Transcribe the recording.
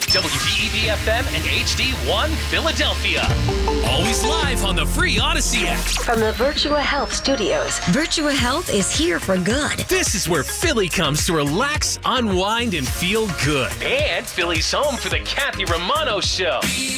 WDEV FM and HD1 Philadelphia. Always live on the free Odyssey app. From the Virtua Health Studios, Virtua Health is here for good. This is where Philly comes to relax, unwind, and feel good. And Philly's home for the Kathy Romano Show.